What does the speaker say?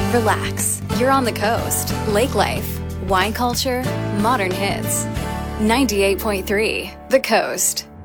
Relax. You're on the coast. Lake life, wine culture, modern hits. 98.3 The Coast.